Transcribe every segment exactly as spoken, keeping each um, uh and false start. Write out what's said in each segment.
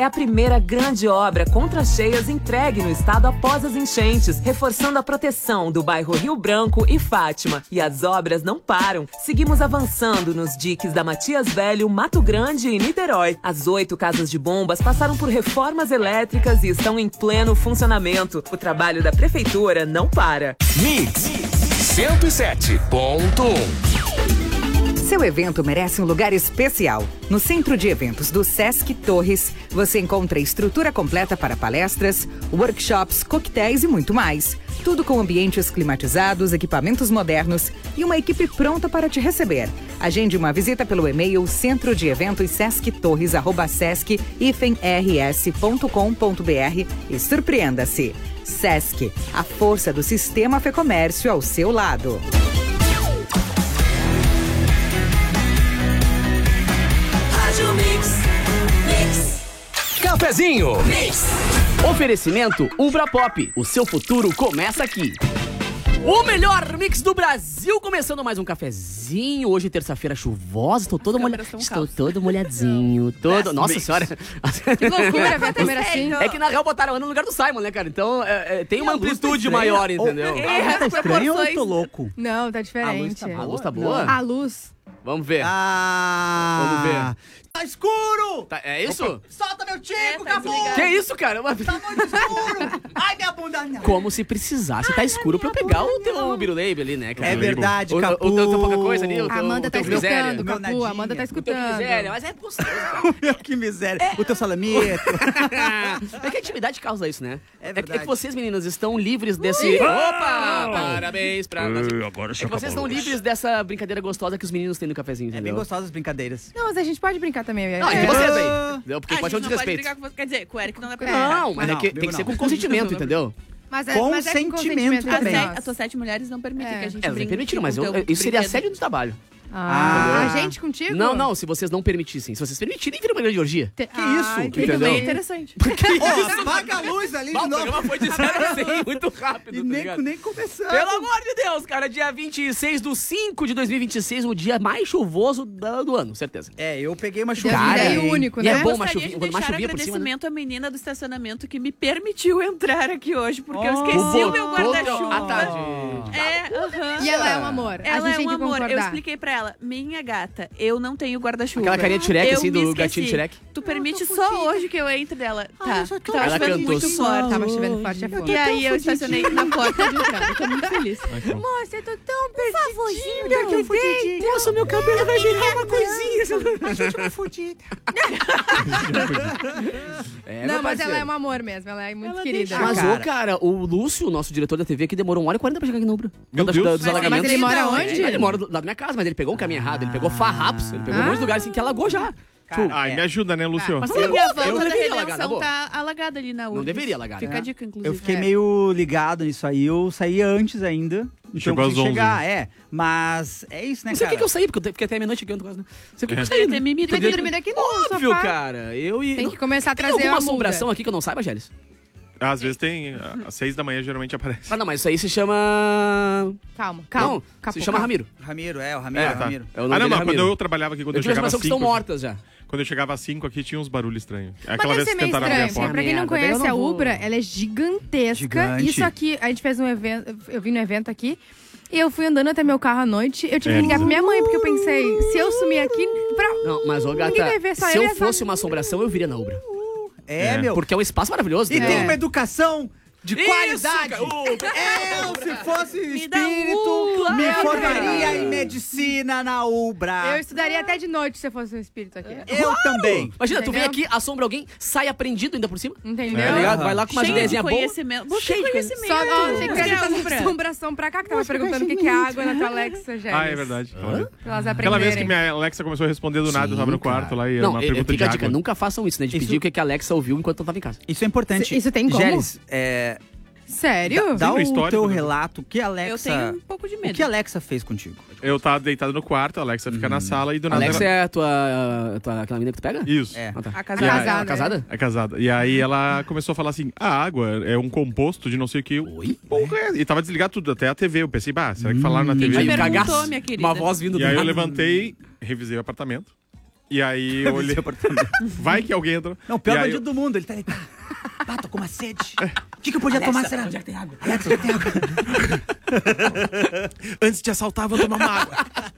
É a primeira grande obra contra cheias entregue no estado após as enchentes, reforçando a proteção do bairro Rio Branco e Fátima. E as obras não param. Seguimos avançando nos diques da Matias Velho, Mato Grande e Niterói. As oito casas de bombas passaram por reformas elétricas e estão em pleno funcionamento. O trabalho da prefeitura não para. Mix cento e sete ponto um. Seu evento merece um lugar especial. No Centro de Eventos do Sesc Torres, você encontra estrutura completa para palestras, workshops, coquetéis e muito mais. Tudo com ambientes climatizados, equipamentos modernos e uma equipe pronta para te receber. Agende uma visita pelo e-mail centro de eventos sesc torres arroba sesc r s ponto com ponto b r e surpreenda-se. Sesc, a força do sistema Fecomércio ao seu lado. Mix, mix. Cafezinho. Mix. Oferecimento Ubra Pop. O seu futuro começa aqui. O melhor mix do Brasil, começando mais um cafezinho. Hoje, terça-feira chuvosa, estou todo molhadinho. Estou todo molhadinho. Todo... Nossa mix. Senhora. Que loucura ver a câmera assim. É que na real botaram a Ana no lugar do Simon, né, cara? Então é, é, tem uma amplitude tá maior, entendeu? É, tá estranho ou eu tô louco? Não, tá diferente. A luz tá boa? A luz. Vamos ver. Ah! Vamos ver. Tá escuro! Tá, é isso? Opa. Solta meu tico, é, tá acabou! Que isso, cara? Tá muito escuro! Ai, minha bunda não! Como se precisasse. Ai, tá escuro pra eu pegar o teu biruleibe ali, né? É verdade, o, Capu. O, o, o teu pouca coisa ali, o teu, Amanda o tá teu escutando, miséria. Capu. Amanda tá escutando. O teu miséria, mas é gostoso, cara. Meu, que miséria. É. O teu salamito. É que a intimidade causa isso, né? É É, verdade. é que vocês, meninas, estão livres desse... Opa! Parabéns pra... Uh, agora é que vocês estão livres dessa brincadeira gostosa que os meninos têm no cafezinho, É bem entendeu? gostosas as brincadeiras. Não, mas a gente pode brincar também. Não, é é. que vocês aí. Entendeu? Porque A pode ser um gente não pode desrespeito. brigar com você. Quer dizer, com o Eric não dá pra É. brincar. Não, mas Não, é que, tem comigo que ser não. com consentimento, entendeu? Mas é, mas é com Consentimento consentimento também. As, entre sete, nós. as suas sete mulheres não permitem É. que a gente Elas brinque. permitiram, mas com eu, o teu isso seria brinquedo. assédio no trabalho. Ah, Ah. a gente contigo? Não, não, se vocês não permitissem. Se vocês permitirem, vira uma grande orgia. Te... Que ah, isso? entendi. Entendeu? Bem interessante. Ô, apaga a luz ali Bah, de o novo. programa foi de zero a cem muito rápido, E tá nem, ligado? nem começando. Pelo amor de Deus, cara, dia vinte e seis do cinco de dois mil e vinte e seis, o dia mais chuvoso do, do ano, certeza. É, eu peguei uma Deve chuvinha. ser aí. o único, E né? é bom Eu uma gostaria chuvinha, de uma deixar chuvinha por cima, né? agradecimento à menina do estacionamento que me permitiu entrar aqui hoje, porque eu Oh. esqueci o meu Botou guarda-chuva. à tarde. É, aham. E ela é um amor. Ela a gente é tem um que amor. concordar. Eu expliquei pra ela, minha gata, eu não tenho guarda-chuva. Aquela carinha de Shrek, Eu assim, me do esqueci. gatinho de Shrek. Tu permite Eu tô só fodida. hoje que eu entre dela. Tá. eu só tô Tava Ela chovendo cantou muito só forte. Tava chovendo forte, é foda. E aí eu estacionei na porta de entrada. Eu tô muito feliz. Moça, eu tô tão perdidinha. Eu tô fudidinha. Nossa, meu cabelo vai virar uma coisinha. A gente é uma fudida. É, Não, meu mas ela parceiro. é um amor mesmo. Ela é muito Ela querida. deixa- Mas, cara. ô, cara, o Lúcio, nosso diretor da T V aqui, demorou uma hora e quarenta pra chegar aqui no Ubra. Meu Da- Deus. da- dos Mas- alagamentos. mas ele mora É, onde? Ele mora do lado da minha casa, mas ele pegou um caminho errado. Ele pegou Farrapos, ele pegou um monte de lugares assim que alagou já. Cara, Ai, é. me ajuda, né, Lúcio? Mas E alagou, a cara, volta não da deveria alagar, na redenção boa. tá alagada ali na U R G S. deveria alagar, Fica né? a dica, inclusive. Eu fiquei É. meio ligado nisso aí. Eu saí antes ainda. Então Chegou eu às consegui onze. chegar, é. Mas é isso, né, Não sei por cara? que que eu saí, porque eu te- fiquei até meia-noite aqui, eu não gosto, né? Não sei por que que eu Poderia saí. ter mimimi, Tu vai poderia- dormir aqui no Óbvio, sofá. cara. Eu e... Tem que começar a Tem trazer alguma a muda. assombração aqui que eu não saiba, Gélis? Às vezes tem, às seis da manhã geralmente aparece. Ah, não, mas isso aí se chama... Calma, calma. Não, Capô, se chama calma. Ramiro. Ramiro, é, o Ramiro, É, é, o tá. Ramiro. É o nome Ah, não, dele é mas quando Ramiro. eu trabalhava aqui, quando Eu eu, tive a chegava impressão às que estão cinco... mortas já. Quando eu chegava às cinco aqui, tinha uns barulhos estranhos. É Mas aquela deve vez ser que meio tentaram abrir a estranho, porque porta. pra quem não Merda, daí eu conhece, não a vou. Ubra, ela é gigantesca. Gigante. Isso aqui, a gente fez um evento, eu vim no evento aqui, e eu fui andando até meu carro à noite, eu tive É. que ligar pra minha mãe, porque eu pensei, se eu sumir aqui, pra... Não, mas, ô, Ninguém gata, vai ver, só se eu eu e a fosse Fábio. uma assombração, eu viria na Ubra. É, É. meu. Porque é um espaço maravilhoso. E né? tem É. uma educação de Isso, qualidade. cara. Uh, Eu, se fosse Me dá um espírito, U, me claro. formaria em medicina na Ubra. Eu estudaria até de noite se eu fosse um espírito aqui. Eu também. Imagina, tu vem Entendeu? aqui, assombra alguém, sai apreendido ainda por cima. Entendeu? Tá ligado? Vai lá com uma Cheio de ideiazinha boa. conhecimento. Busca Cheio de conhecimento. Só ó, achei que Busca era Ubra. uma assombração pra cá, que tava perguntando o que que é água na tua Alexa, já. Ah, é verdade. Olha. Pra elas Aquela vez que aprenderem. minha Alexa começou a responder do nada, eu tava no quarto lá e era Não, uma é- pergunta de fica a água. dica, nunca façam isso, né? De Isso- pedir o que que a Alexa ouviu enquanto eu tava em casa. Isso é importante. Isso tem como? Gélis, é, Sério? dá Tem um o histórico teu do- relato. O que a Eu Alexa... tenho um pouco de O medo. que a Alexa fez contigo? Eu tava deitado no quarto, a Alexa fica na sala e do nada... Alexa ela- é a tua, a tua... aquela menina que tu pega? Isso. É. Ah, tá. A E casada. a- Casada, a casada? É casada. E aí ela começou a falar assim, a água é um composto de não sei o que. Oi? Porra, é? E tava desligado tudo, até a T V. Eu pensei, bah, será que falaram na T V? Quem te Aí o perguntou, cagaço, minha querida? uma voz vindo E do aí eu nada. levantei, revisei o apartamento. E aí eu olhei. Vai que alguém entrou. Não, o pior E aí bandido do mundo. Ele tá ali. Ah, tô com uma sede. O que, que eu podia tomar, será? Onde é que tem água? Alexa, onde é que tem água? Antes de assaltar, vou tomar uma água.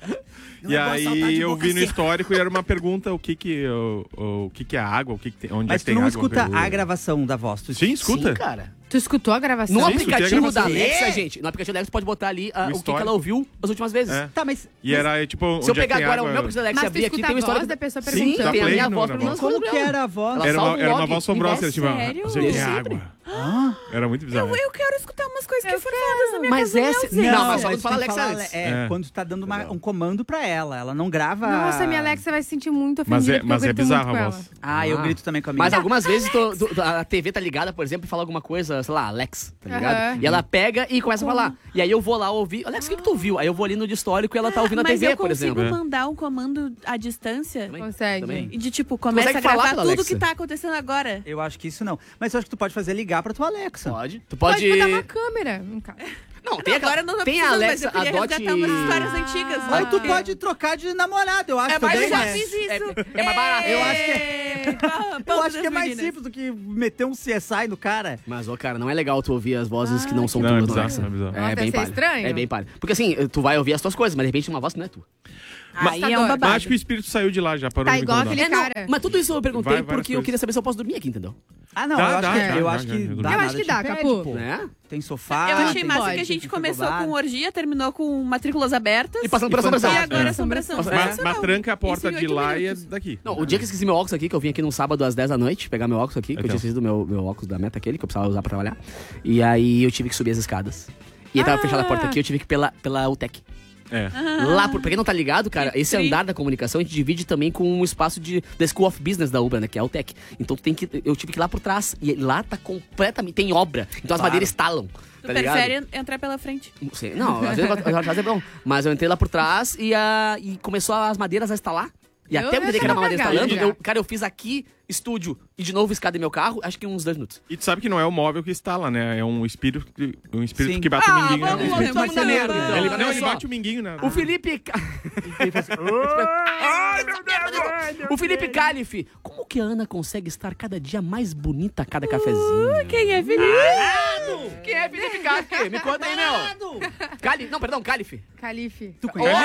E aí eu vi no histórico e era uma pergunta o que que, o, o, o que, que é água, o que, que tem, onde Mas é que tu tem não água. escuta o- a gravação da voz. Tu Sim, escuta. Sim, cara. Tu escutou a gravação? No Sim, escutei a aplicativo da gravação. Alexa, É. gente, no aplicativo da Alexa pode botar ali ah, o, que, que histórico. ela ouviu as últimas vezes. É. Tá, mas... E era tipo. Se eu onde é que pegar tem agora água- o meu aplicativo da Alexa Mas tu abrir aqui, escuta tem a o histórico voz da pessoa Sim, perguntando. dá tem a play minha no- voz na pelo voz. menos Como que era a voz? Ela Era salva uma, um era uma log. voz assombrosa, É tipo, sério? assim, Desde tem sempre. água. Ah, Era muito bizarro. Eu, eu quero escutar umas coisas que foram faladas na minha Mas casa. essa. Neuza. Não, mas só mas quando fala tem que Alexa falar, antes. É, É. quando tu tá dando uma- um comando pra ela. Ela não grava... Nossa, minha Alexa vai se sentir muito Mas ofendida é, porque mas eu é grito bizarro muito a com voz. ela. Ah, eu Ah. grito também com a minha. Mas algumas vezes tu- tu- a T V tá ligada, por exemplo, e fala alguma coisa, sei lá, Alex, tá ligado? Aham. E ela pega e começa a falar. E aí eu vou lá ouvir. Alex, o que, que tu ouviu? Aí eu vou ali no de histórico e ela tá ouvindo a Mas T V, eu por consigo exemplo. mandar um comando à distância Também. Consegue. Também. e de tipo, começa a consegue falar gravar pela tudo Alexa? que tá acontecendo agora. Eu acho que isso não. Mas eu acho que tu pode fazer ligar pra tua Alexa. Pode. Tu Pode pode. botar uma câmera em casa. Não, tem Agora aquela. não Tem precisa, a mas Alexa, eu queria adote. resgatar umas histórias antigas. Ou lá. tu pode trocar de namorado, eu acho É, mas também, eu já né? fiz isso. É, é mais barato. Eu acho que é... Eu acho que é mais simples do que meter um C S I no cara. Mas, ó, cara, não é legal tu ouvir as vozes que não são Não, tuas, é bizarro, Alexa. é bizarro. Nossa, deve bem ser palha. estranho. É bem palha. Porque assim, tu vai ouvir as tuas coisas, mas de repente uma voz que não é tua. Aí é um Mas babado. Mas acho que o espírito saiu de lá já, parou Tá de me igual incomodar. aquele É, não, cara. mas tudo isso eu perguntei Vai, várias porque eu coisas. queria saber se eu posso dormir aqui, entendeu? Ah, não, Dá, eu acho dá, que, já, eu já, acho já, que já, dá, já. Eu acho nada que te dá, impede, Capu. pô. Né? Tem sofá. Eu achei tem- massa pode, que a gente tem começou frigobar. com orgia, terminou com matrículas abertas. E passando por E assombração. E fantasma. agora É. assombração. Mas, Sensacional. mas tranca a porta Isso em de oito lá e é minutos. daqui. Não, o dia que eu esqueci meu óculos aqui, que eu vim aqui num sábado às dez da noite, pegar meu óculos aqui, que eu Então. tinha esquecido meu, meu óculos da Meta, aquele que eu precisava usar pra trabalhar. E aí eu tive que subir as escadas. E aí tava fechada a porta aqui, eu tive que ir pela, pela U T E C. É. Lá, por, pra quem não tá ligado, cara, Que esse tri. andar da comunicação a gente divide também com um espaço de, da School of Business da Ubra, né, que é a U T E C. Então tu tem que, eu tive que ir lá por trás. E lá tá completamente, tem obra. Então as Claro. madeiras estalam. Tu Tá ligado? prefere entrar pela frente. Não sei, não, às vezes eu gosto de fazer bom. Mas eu entrei lá por trás e, a, e começou as madeiras a estalar. E Eu até eu entender que era uma tava madeira cagada instalando, já. eu, cara, eu fiz aqui estúdio e de novo escada em meu carro, acho que uns dois minutos. E tu sabe que não é o móvel que instala, né? É um espírito, que- um espírito Sim. que bate o Ah, minguinho. né? vamos, Um espírito- vamos, vamos, merda, vamos. então. Ele, Olha não, ele só. bate o minguinho, né? O Felipe. Ca- O Felipe Calife. Como que a Ana consegue estar cada dia mais bonita a cada cafezinho? Quem é Felipe? Quem é Felipe Calife? Me conta aí, meu. Cali... Não, perdão, Calife. Calife. Tu conhece?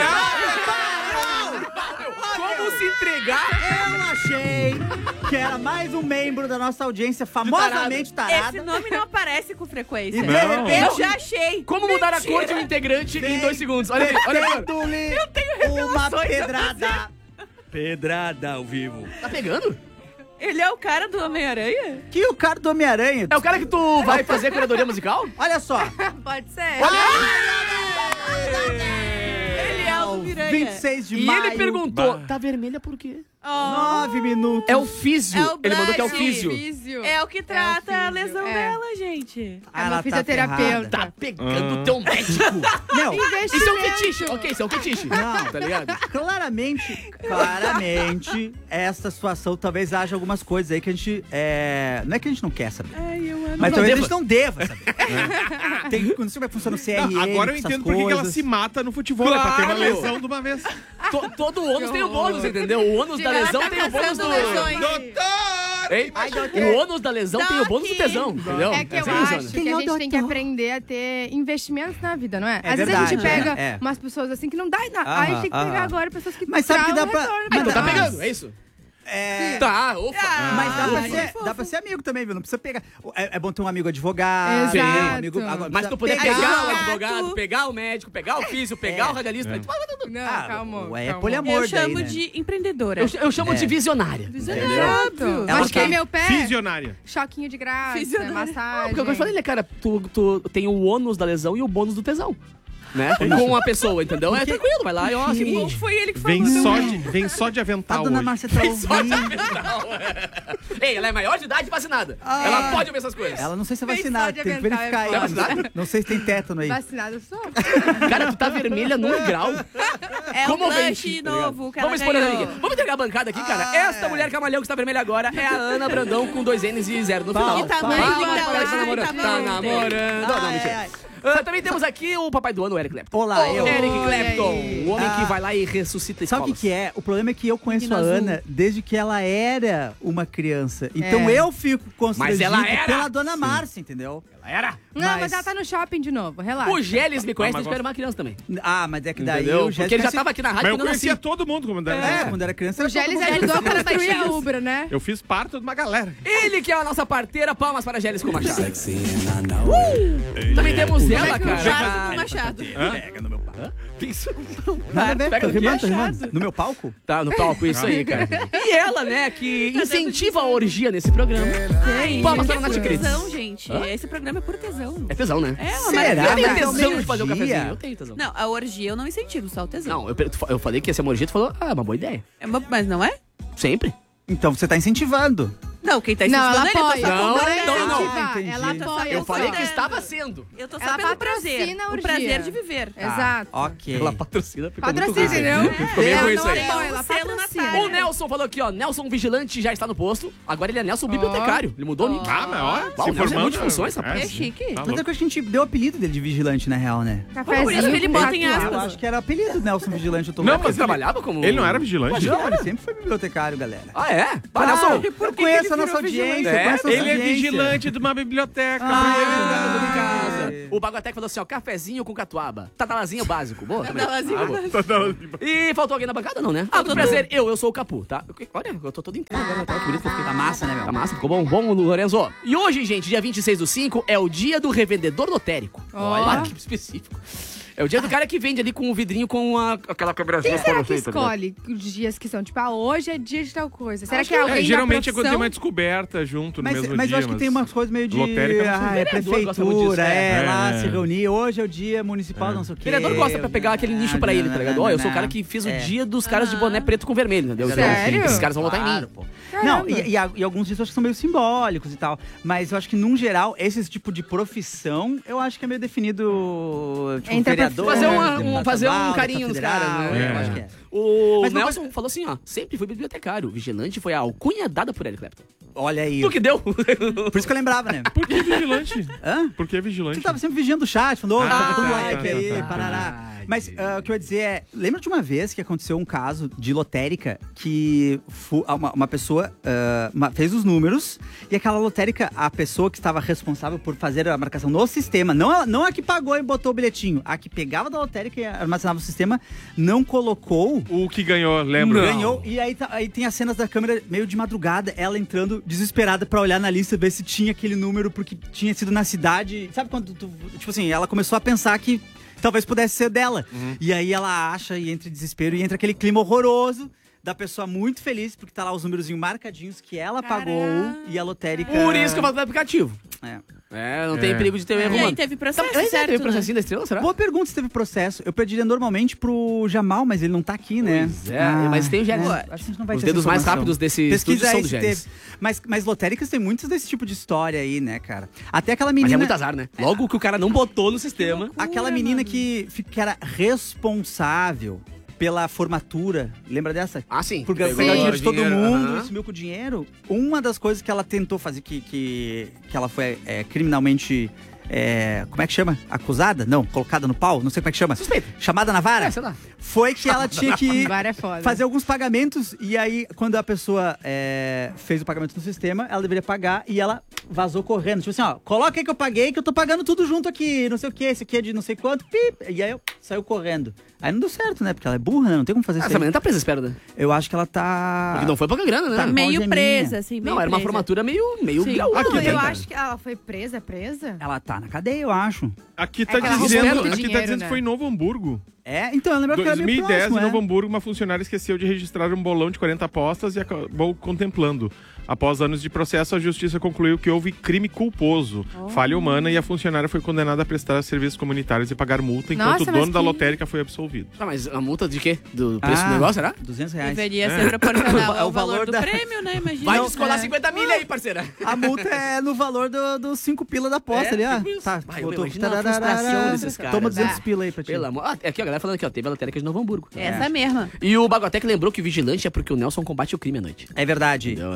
Como se entregar? Eu achei que era mais um membro da nossa audiência famosamente tarada. Esse nome não aparece com frequência. E de Não. repente, Eu já achei. Como mudar a cor de um integrante em dois segundos? Olha aí, olha aí. Eu tenho uma pedrada. Pedrada ao vivo. Tá pegando? Ele é o cara do Homem-Aranha? Que o cara do Homem-Aranha. É o cara que tu vai fazer curadoria musical? Olha só. Pode ser. Ele é o do Piranha. vinte e seis de E maio. ele perguntou, Bah. tá vermelha por quê? Nove minutos. É o físio. É o Ele mandou que é o Black. físio. Físio. É o que trata a físio, lesão é. dela, gente. É Ela uma tá fisioterapeuta. ferrada. Tá pegando Ah. teu médico. Não, Investimento. Isso é um fetiche. Ok, isso é um fetiche. Não. Tá ligado? claramente, claramente, essa situação talvez haja algumas coisas aí que a gente. É... Não é que a gente não quer saber. Ai, eu amo. Mas não talvez deva. a gente não deva saber. Tem, não sei como é que funciona o C R M. Não, agora eu essas entendo por que que ela coisas. se mata no futebol, é pra ter uma Claro. lesão de uma vez. To- todo ônus tem o bônus, entendeu? O ônus da Ela lesão tá tem o bônus do... caçando lesões. Hein? O ônus da lesão tem o bônus do tesão, entendeu? É que eu assim que funciona. acho Quem que é a o gente tem que doutor? aprender a ter investimentos na vida, não é? É Às vezes a gente verdade, pega é, é. umas pessoas assim que não dá nada. Aham, Aí tem que pegar aham. agora pessoas que Mas sabe que dá trazem pra- retorno Ah, então tá nós. pegando, é isso? É... Tá, opa. Mas dá pra, Ah, ser, fofo. dá pra ser amigo também, viu? Não precisa pegar. É, é bom ter um amigo advogado. Exato. Um amigo, agora, Mas precisa tu poder pegar- pegar o gato. advogado, pegar o médico, pegar o físio, pegar É. o radialista. É. tu vai- vai- vai- Não, Ah, calma. é calma. poliamor. Eu daí, chamo né? de empreendedora. Eu, eu chamo É. de visionária. Exato. Ela Machuquei tá meu pé. Fisionária. Choquinho de graça, Fisionária. massagem. Porque eu falei, né, cara, tu, tu tem o ônus da lesão e o bônus do tesão. Né? Com a pessoa, entendeu? É tranquilo, vai lá e ó, seguinte. Não foi ele que falou. Vem não só, é? de, vem só de A avental dona hoje. Márcia tá ouvindo. Ei, ela é maior de idade e vacinada. Ela pode ouvir essas coisas. Ela não sei se é Bem vacinada, só de tem que avental, verificar é aí. bom. Não sei- Não sei se tem tétano aí. Vacinada eu sou. Cara, tu tá vermelha num grau. É Como o vente, blush tá novo que Vamos ela expor a ganhou. amiguinha. Vamos entregar a bancada aqui, cara. Ah, Esta é. mulher camalhão que está vermelha agora é a Ana Brandão com dois N's e zero no final. Palmas, Que tamanho Palmas que para tá ela que tá lá, namorando. que Tá tamanho namorando. Não, não, Ai, mentira. ai. Uh, também temos aqui o papai do ano, o Eric Clapton. Olá, oh, eu. Eric Oi, Clapton, aí. o homem Ah, que vai lá e ressuscita Sabe o que, escolas. que é? O problema é que eu conheço Menino a azul. Ana desde que ela era uma criança. Então É. eu fico constrangido ela era. pela dona Márcia, entendeu? Ela era. Não, mas... Mas- ela tá no shopping de novo, relaxa. O Gélis me conhece mas desde que eu era uma criança também. Ah, mas é que daí Entendeu? o Gélis Porque ele já conhecia- tava aqui na Mas rádio eu quando eu conhecia nasci. todo mundo quando era É, criança. quando era criança. O era Gélis todo mundo ajudou a conhecia. construir a Ubra, né? Eu fiz parte de uma galera. Ele que é a nossa parteira, palmas para Gélis com Machado. Uh! Também temos ela, cara. Machado com Machado. Pega no meu palco. Que isso? Nada a ver, Pega tô no quê? rimando, tô rimando. No meu palco? Tá, no palco, isso aí, cara. E ela, né, que incentiva a orgia nesse programa. Ai, Palmas isso para a Nath é por Cris. tesão, gente. Hã? Esse programa é por tesão. É tesão, né? É, uma Será? Eu tenho maravilha. Mas é tesão o de fazer o meio-dia. cafezinho. Eu tenho tesão. Não, a orgia eu não incentivo, só o tesão. Não, eu, eu falei que ia ser uma orgia, tu falou, ah, uma boa ideia. É uma- mas não é? Sempre. Então você tá incentivando. Não, quem tá Não, incentivando ela ele, eu tô apoia. só Não, concordando. não, não. Incentivar, entendi. Ela apoia. Eu falei só. que estava sendo. Eu tô só Ela pelo patrocina prazer. a O orgia. prazer de viver. Exato. Ok. Ela patrocina. ficou muito Patrocina, ruim. entendeu? Ficou bem Ela ruim não isso aí. apoia, ela Selo na patrocina. cara. O Nelson falou aqui, ó. Nelson Vigilante já está no posto. Agora ele é Nelson Bibliotecário. Ele mudou o nick. Ah, mas ó, Uau, se o Nelson é formando... multifunções, rapaz. É chique. Tá Mas louco. é que a gente deu o apelido dele de vigilante, na real, né? Cafezinho Por isso que ele com bota em catuaba. aspas. Eu acho que era apelido Nelson Vigilante. Eu tô Não, louco. Mas ele trabalhava como... Ele não era vigilante? Não, ele sempre foi bibliotecário, galera. Ah, é? Ah, Claro, Nelson. eu conheço a nossa audiência, É, eu conheço a nossa Ele é audiência. vigilante de uma biblioteca. Ah, Em casa. O Bagotec falou assim, ó, cafezinho com catuaba. Tadalazinho básico. Boa também. Tadalazinho Ah, boa. E faltou alguém na bancada? Não, né? Ah, tudo prazer. Eu, eu sou o Capu, tá? Olha, eu tô todo inteiro agora. Tá bonito que eu fiquei. Tá massa, né, meu? Tá massa, ficou bom, bom, Lorenzo. E hoje, gente, dia vinte e seis do cinco, é o dia do revendedor lotérico. Ó. Olha que específico. É o dia do cara que vende ali com o vidrinho com a, aquela câmerazinha. Quem será que assim, tá ligado? escolhe os dias que são? Tipo, ah, hoje é dia de tal coisa. Será que é É, alguém geralmente da é quando tem profissão? uma descoberta junto no Mas, mesmo mas dia. eu acho que tem umas coisas meio de. Lotérica, não sei. Ah, é Vereador gosta muito disso, prefeitura, é. é, lá É. se reunir. Hoje é o dia municipal, não sei o quê. O vereador gosta pra pegar aquele nicho pra ele, tá ligado? Ó, eu sou o cara que fiz o É. dia dos caras de boné preto com vermelho, entendeu? Sério? Esses caras vão votar em mim. Claro, pô. Caramba. Não, e, e, a- e alguns disso eu acho que são meio simbólicos e tal. Mas eu acho que, num geral, esse tipo de profissão, eu acho que é meio definido. Tipo, Entre a vereador, Fazer, uma- um, deputado fazer um estadual, carinho nos deputado caras, federal, né? Eu acho que é. O Mas uma Nelson coisa- falou assim, ó, sempre fui bibliotecário. Vigilante foi a alcunha dada por Eric Clapton. Olha aí. Tu que deu? Por isso que eu lembrava, né? Por que vigilante? Hã? Por que vigilante? Você tava sempre vigiando o chat, falando, ô, Ah, tá botando tá, like tá, aí, tá, tá. parará. Mas ah, o que eu ia dizer é, lembra de uma vez que aconteceu um caso de lotérica que fu- ah, uma, uma pessoa ah, uma- fez os números e aquela lotérica, a pessoa que estava responsável por fazer a marcação no sistema, não a, não a que pagou e botou o bilhetinho, a que pegava da lotérica e armazenava o sistema, não colocou. O que ganhou, lembra? Ganhou, e aí, tá- aí tem as cenas da câmera meio de madrugada, ela entrando desesperada pra olhar na lista, ver se tinha aquele número, porque tinha sido na cidade. Sabe quando tu, tipo assim, ela começou a pensar que talvez pudesse ser dela. E aí ela acha e entra em desespero e entra aquele clima horroroso da pessoa muito feliz, porque tá lá os númerozinhos marcadinhos que ela pagou e a lotérica. Por isso que eu falo do aplicativo. É. É, não tem É. perigo de ter um erro, E aí mano. teve processo, Então, certo, teve né? processinho da estrela, será? Boa pergunta se teve processo. Eu pediria normalmente pro Jamal, mas ele não tá aqui, né? Pois é, mas tem o Gélis. é, acho que a gente não vai Os ter essa dedos mais informação. rápidos desse Pesquisa estúdio são aí do se Gélis. teve. Mas, mas lotéricas tem muitos desse tipo de história aí, né, cara? Até aquela Mas menina. é muito azar, né? Logo que o cara não botou no sistema. Aquela menina que, fi- que era responsável pela formatura, lembra dessa? Ah, sim. Por Pegou pegar o dinheiro de todo dinheiro, mundo, aham. sumiu com o dinheiro. Uma das coisas que ela tentou fazer, que, que, que ela foi é, criminalmente. é, como é que chama? Acusada? Não, colocada no pau? Não sei como é que chama. Suspeita. Chamada na vara? É, sei lá. Foi que ela tinha que Vara é foda. fazer alguns pagamentos. E aí, quando a pessoa é, fez o pagamento no sistema, ela deveria pagar e ela vazou correndo. Tipo assim, ó, coloca aí que eu paguei, que eu tô pagando tudo junto aqui. Não sei o que, esse aqui é de não sei quanto. Pip, e aí eu saiu correndo. Aí não deu certo, né? Porque ela é burra, né? Não tem como fazer Ah, isso. essa aí. menina tá presa, espera, né? Eu acho que ela tá. Porque não foi pouca grana, né? Tá. Meio Algeminha. presa, assim, meio Não, era uma presa. formatura meio, meio Sim. graúda. Aqui Não, tem, eu cara. acho que ela foi presa, presa? Ela tá na cadeia, eu acho. Aqui tá É que ela dizendo, roubou aqui tá dinheiro, dizendo né? que foi em Novo Hamburgo. É, então eu lembro que era dois mil meio e dez, próximo, em Novo é. Hamburgo, uma funcionária esqueceu de registrar um bolão de quarenta apostas e acabou contemplando. Após anos de processo, a justiça concluiu que houve crime culposo, falha humana, e a funcionária foi condenada a prestar serviços comunitários e pagar multa, enquanto Nossa, o dono mas da que- lotérica foi absolvido. Ah, mas a multa de quê? Do preço Ah, do negócio, será? duzentos reais. Deveria É. ser proporcional É o ao valor, valor do da- prêmio, né? Imagina. Vai Não, descolar é. cinquenta milha aí, parceira. A multa é no valor dos do cinco pila da aposta É, ali, ó. tipo isso. Tá, Ai, botou- imagina a tararara, frustração desses caras. Toma duzentos Ah, pila aí pra ti. Pelo amor... Ah, aqui, ó, a galera falando aqui, ó, teve a lotérica de Novo Hamburgo. Essa mesma. E o Bagotec lembrou que o vigilante é porque o Nelson combate o crime à noite. É verdade. Entendeu? Assim ele,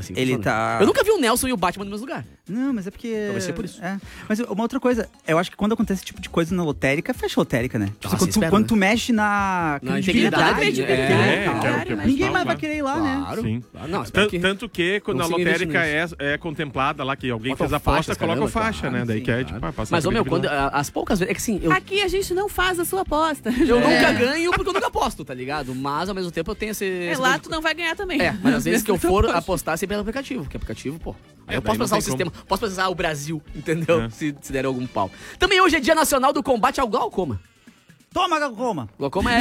tá. Eu nunca vi o Nelson e o Batman no mesmo lugar. Não, mas é porque... Talvez seja por isso. É. Mas uma outra coisa, eu acho que quando acontece esse tipo de coisa na lotérica, fecha a lotérica, né? Tipo, Nossa, quando, tu, espero, quando né? tu mexe na Na credibilidade, integridade, é, é, que é o que Claro, é o mas ninguém principal, mais vai né? querer ir lá, né? Claro. Sim. Claro. Não, espero Tan- que... Tanto que quando a Vamos seguir lotérica investindo é, é contemplada lá, que alguém Bota fez a aposta, faixas, coloca caramba, faixa, claro, né? Daí sim, que é, claro. tipo, ah, passa Mas, ô meu, quando, credibilidade. a- as poucas vezes... É que assim, eu, Aqui a gente não faz a sua aposta. eu É. nunca ganho porque eu nunca aposto, tá ligado? Mas, ao mesmo tempo, eu tenho esse... É, esse lá tipo tu não vai ganhar também. É, mas às vezes que eu for Aposta. apostar sempre pelo aplicativo, porque aplicativo, pô. Aí É, eu posso daí não pensar o tem sistema, posso pensar o Brasil, entendeu? É. Se, se der algum pau. Também hoje é Dia Nacional do Combate ao Glaucoma. Toma, glaucoma! Glaucoma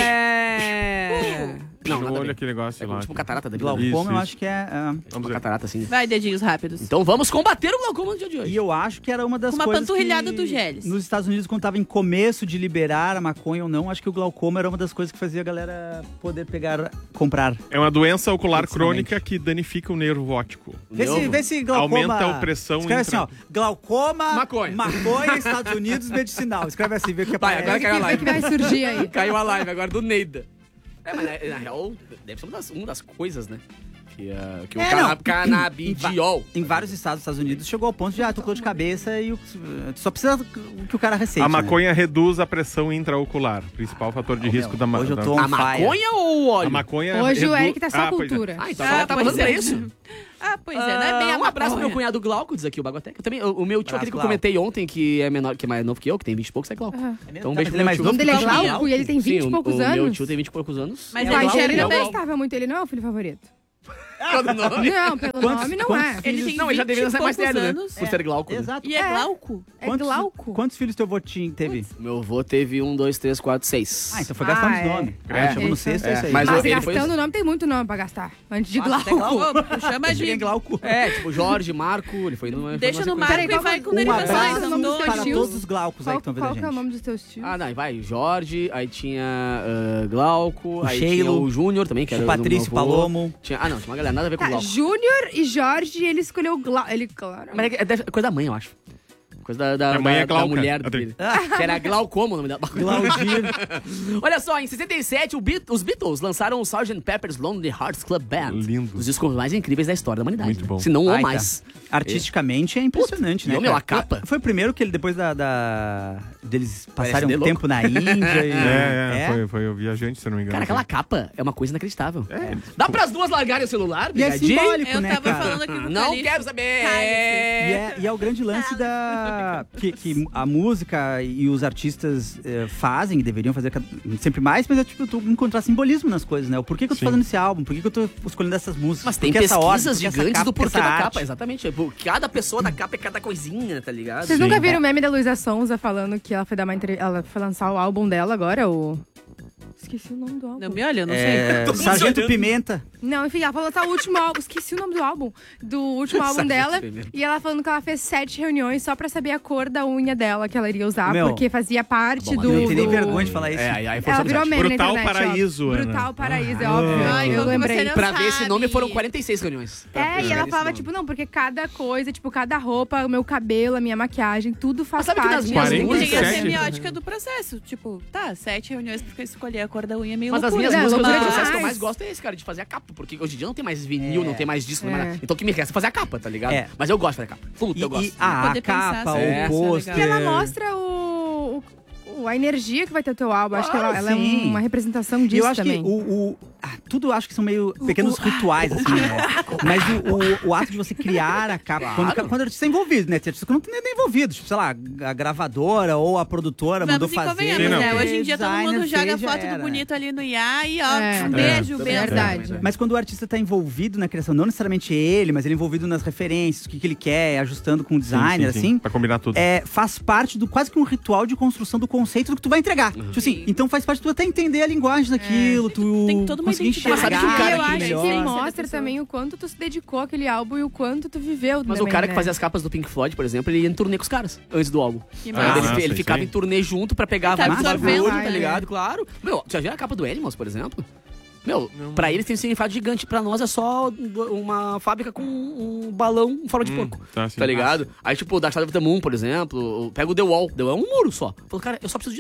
é. Não, No nada a olho ver. aquele negócio É lá. tipo catarata da vida. Isso, Glaucoma eu isso. acho que é... é... Vamos Uma ver. catarata assim. Vai, dedinhos rápidos. Então vamos combater o glaucoma no dia de E hoje. eu acho que era uma das Com uma coisas panturrilhada que, do Gélis. nos Estados Unidos, quando tava em começo de liberar a maconha ou não, acho que o glaucoma era uma das coisas que fazia a galera poder pegar, comprar. É uma doença ocular Principalmente. crônica que danifica o nervo óptico. Vê se, Nervo. vê se glaucoma... Aumenta a pressão Escreve intra- assim, ó. Glaucoma, Maconha. maconha, Estados Unidos, medicinal. Escreve assim, vê o que Vai, aparece. agora caiu a O que, que live. vai surgir aí? Caiu a live agora do Neida. É, mas na, na real, deve ser uma das, uma das coisas, né? Que, uh, que o É, cana não. canabidiol. Em vários estados dos Estados Unidos chegou ao ponto de, ah, tô com dor de cabeça e o- só precisa que o cara receite. A né? maconha reduz a pressão intraocular, principal fator de Ô, risco meu, da hoje eu da- tô- A on fire. maconha ou o óleo? A maconha Hoje o redu- Eric tá só Ah, pois é. cultura. Ah, então Ah, agora tá pois falando é. pra isso. Ah, pois é, não é bem a um abraço pro meu maconha. cunhado Glauco, diz aqui o Baguateca. Eu também, o, o meu tio, Abraço, aquele que eu Glauco. comentei ontem, que é menor, que é mais novo que eu, que tem vinte e poucos, é Glauco. Aham. Então um Tá, beijo mas pro ele é meu mais tio. O nome dele é Glauco. Glauco e ele tem vinte Sim, e poucos o, anos. O meu tio tem vinte e poucos anos. Mas Eu é acho que Glauco, ele não também. gostava muito, ele não é o filho favorito. Todo nome. Não, pelo Quantos- nome não quantos é. Ele tem Não, ele já deveria vinte ser e mais poucos velho, né? anos. Por ser Glauco. né? Exato. E é, glauco? É Quantos- Glauco. Quantos filhos teu avô tinha- teve? Meu avô teve um, dois, três, quatro, seis. Ah, então foi gastando Ah, os é. nomes. É. Chegou no Isso. sexto, é, É, isso aí. mas Mas ele foi- gastando o nome tem muito nome pra gastar. Antes de Nossa, Glauco. até Glauco. Ô, chama Cheguei em de... Glauco. É, tipo, Jorge, Marco, ele foi numa... Deixa no sequência. Marco Peraí, e qual vai foi- com Um derivações. abraço Andou para de- todos os Glaucos aí Qual, que estão vendo qual a que é o gente. nome dos teus tios? Ah, não, vai, Jorge, aí tinha ah, Glauco, O aí Sheilo, tinha o Júnior também, que era O do Patrício meu avô. Palomo. Tinha, ah, não, tinha uma galera, nada a ver com Tá, Glauco. Júnior e Jorge, ele escolheu Glauco. Ele, claro. Mas é, que- é deve- coisa da mãe, eu acho. Coisa da, da, A mãe da- é da Glauca, mulher Adri. dele. Que era Glaucoma o nome dela. Glaudir. Olha só, em sessenta e sete, o Beat- os Beatles lançaram o sergeant Pepper's Lonely Hearts Club Band. Lindo. Os discos mais incríveis da história da humanidade. Muito né? bom. Se não ou Baita. mais. Artisticamente é impressionante, né? não, meu, cara? a capa. Foi o primeiro que ele, depois da, da- deles passarem L S D um louco. tempo na Índia e... É, é, Foi, foi o viajante, se eu não me engano. Cara, aquela capa é uma coisa inacreditável. Dá pras duas largarem o celular, E é brigadinho? simbólico, Eu né, tava cara? falando aqui no Não Calixto. quero saber. Cálice. E é, e é o grande lance da... Que, que a música e os artistas eh, fazem, e deveriam fazer cada- sempre mais, mas é tipo, tu encontrar simbolismo nas coisas, né? O porquê que eu tô Sim. fazendo esse álbum? Por que que eu tô escolhendo essas músicas? Mas tem Por que essa pesquisas ordem? Por que essa gigantes capa? do Por que porquê essa da arte? capa, exatamente. Tipo, cada pessoa da capa é cada coisinha, tá ligado? Vocês Sim. nunca viram o meme da Luísa Sonza falando que ela foi dar uma entre... ela foi lançar o álbum dela agora, o... Esqueci o nome do álbum. Não me olha, eu não É, Todo mundo Sargento olhando. Pimenta. Não, enfim, ela foi lançar o último álbum. Esqueci o nome do álbum. Do último álbum Sargento dela. Pimenta. E ela falando que ela fez sete reuniões só pra saber a cor da unha dela que ela iria usar. Meu, porque fazia parte bom, do. Eu não tenho nem do- vergonha de falar isso. É, aí, aí Ela forçou virou amizade. meme na Brutal internet, Paraíso, ó. Ana. Brutal Paraíso, é óbvio. Ai, eu como que lembrei. você não Pra ver esse sabe. nome foram quarenta e seis reuniões. É, e ela falava, esse tipo, não, porque cada coisa, tipo, cada roupa, o meu cabelo, a minha maquiagem, tudo faz Mas sabe que parte. nas minhas Tem músicas- a quarenta e sete. semiótica do processo. Tipo, tá, sete reuniões pra escolher a cor da unha é meio Mas as loucura. minhas Não, músicas, o loucura processo que eu demais. mais gosto é esse, cara, de fazer a capa. Porque hoje em dia não tem mais vinil, É. não tem mais disco, não É. tem mais nada. Então o que me resta é fazer a capa, tá ligado? É. Mas eu gosto de fazer a capa. Puta, E, eu gosto. e a, a Poder pensar capa, assim, o é, pôster... E ela mostra o, o- o- a energia que vai ter o teu álbum. Acho que ela, Ah, ela é sim. uma representação E disso eu acho também. que o, o- ah, tudo eu acho que são meio pequenos rituais, assim, né? Mas o, o, o ato de você criar a capa, quando, quando o artista é envolvido, né? Tem artista que não tem nem envolvido, tipo, sei lá, a gravadora ou a produtora mandou Vamos e fazer. convenhamos, Sim, não. né? Hoje em dia todo designer mundo joga fez, já foto era. do bonito ali no I A e ó, É. um beijo, É. beijo. Verdade. Mas quando o artista tá envolvido na criação, não necessariamente ele, mas ele envolvido nas referências, o que, que ele quer, ajustando com o designer, Sim, sim, sim. assim, Pra combinar tudo. é, faz parte do quase que um ritual de construção do conceito do que tu vai entregar. Tipo assim, então faz parte tu até entender a linguagem daquilo, tu tem toda uma conseguir identidade. enxergar Mas sabe que o cara E eu que acho que melhor. isso melhor. mostra também o quanto tu se dedicou àquele álbum e o quanto tu viveu Mas também, o cara que né? fazia as capas do Pink Floyd, por exemplo, ele ia em turnê com os caras antes do álbum. Que Tá massa. ligado? ele nossa, ele isso ficava aí. em turnê junto pra pegar Tá vários absorvendo, bagulho, tá né? ligado? Claro. Meu, já viu a capa do Animals, por exemplo? Meu, pra eles tem um significado gigante. Pra nós é só uma fábrica com um balão em forma de Hum, porco. tá, sim. Tá ligado? Aí, tipo, o Dark Side of the Moon, por exemplo, pega o The Wall. The Wall é um muro só. Falou, cara, eu só preciso disso.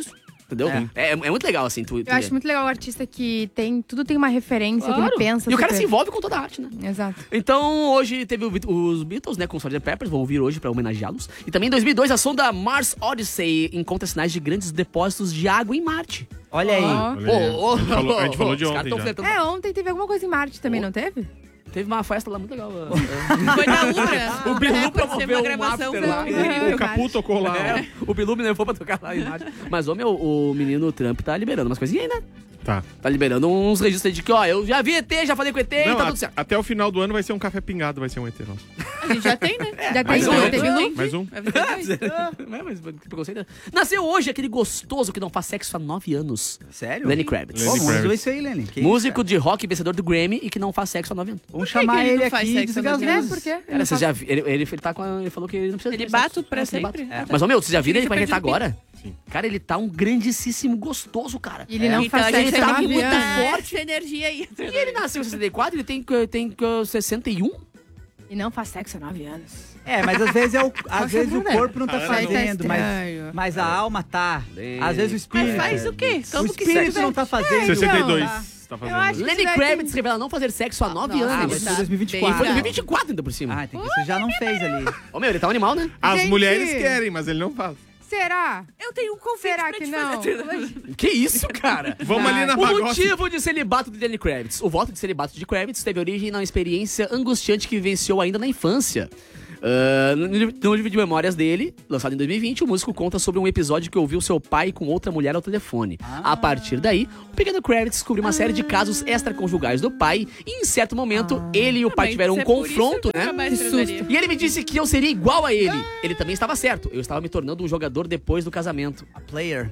Entendeu? É. É, é muito legal, assim. Tu, tu Eu acho muito legal o artista que tem... Tudo tem uma referência, que ele Claro. pensa. E o cara super- se envolve com toda a arte, né? Exato. Então, hoje teve o Beat- os Beatles, né, com o sergeant Peppers, vou ouvir hoje pra homenageá-los. E também em dois mil e dois, a sonda Mars Odyssey encontra sinais de grandes depósitos de água em Marte. Olha aí. Ó. Olha aí. Ô, ô, a, gente falou, a gente falou de os caras ontem tão já. flertando. É, ontem teve alguma coisa em Marte também, Oh. não teve? Teve uma festa lá muito legal. Foi na Ubra. O Bilu Aconteceu promoveu uma um gravação after lá. incrível. O Capu tocou lá. É, o Bilu me levou pra tocar lá em Marte. Mas, ô, meu, o menino Trump tá liberando umas coisinhas aí, né? Tá. Tá liberando uns registros aí de que, ó, eu já vi E T, já falei com E T Não, e tá a- tudo certo. até o final do ano vai ser um café pingado, vai ser um E T nosso. A gente já tem, né? Já tem, mais um, já né? teve um. Mais um? Vai fazer dois. É, mas que preconceito. Nasceu hoje aquele gostoso que não faz sexo há nove anos. Sério? Lenny Kravitz. Lenny Pô, vamos Kravitz. resolver isso aí, Lenny. Que Músico de rock, vencedor do Grammy e que não faz sexo há nove anos. isso? Vamos Por que que chamar ele ele não faz aqui e sexo, desligar as Ana? É, luzes. por quê? Cara, você já vi- ele, ele, ele tá com a- ele falou que ele não precisa Ele fazer bate sexo. pra É, ele sempre. bate. Ah, tá. Mas, ô, meu, você já viram ele Fica como é que ele tá perdido. agora? Sim. Cara, ele tá um grandíssimo gostoso, cara. E ele não Então faz a gente sexo há tem que nove mudar anos. forte. essa energia aí. E ele nasceu em sessenta e quatro, ele tem, tem uh, sessenta e um? E não faz sexo há nove anos. É, mas às vezes, é o, às vezes o né? corpo não tá Ah, fazendo, tá mas, estranho. mas a alma tá. Bem. Às vezes o espírito. Mas faz o quê? O Como que espírito você não tá fazendo. sessenta e dois. Tá. Tá Eu acho fazendo. que- Lenny vai Kravitz ter- revela não fazer sexo há nove Nossa, Ah, anos. mas tá foi dois mil e vinte e E foi em quatro. dois mil e vinte e quatro ainda por cima. Ah, tem que você já não fez ali. Ô, meu, ele tá um animal, né? As Gente. mulheres querem, mas ele não faz. Será? Eu tenho um convite Será pra que te não? fazer. Que isso, cara? Vamos ali na O pagode. motivo de celibato de Lenny Kravitz. O voto de celibato de Kravitz teve origem na experiência angustiante que vivenciou ainda na infância. Uh, no, no livro de memórias dele, lançado em dois mil e vinte, o músico conta sobre um episódio que ouviu seu pai com outra mulher ao telefone. A partir daí, o pequeno Kravitz descobriu uma série de casos extraconjugais do pai e, em certo momento, ele e o pai Mas tiveram se um é por isso, confronto, eu nunca né? mais Que transaria. susto. E ele me disse que eu seria igual a ele. Ele também estava certo. Eu estava me tornando um jogador depois do casamento. A player.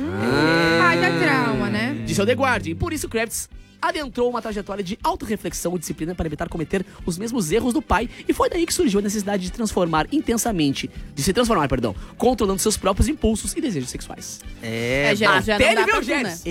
Ah, dá trauma, né? Disse ao The Guardian. Por isso, Kravitz adentrou uma trajetória de autorreflexão e disciplina para evitar cometer os mesmos erros do pai, e foi daí que surgiu a necessidade de transformar intensamente, de se transformar, perdão, controlando seus próprios impulsos e desejos sexuais. É, É, já, já até não ele dá viu pra o tu, né? Jets.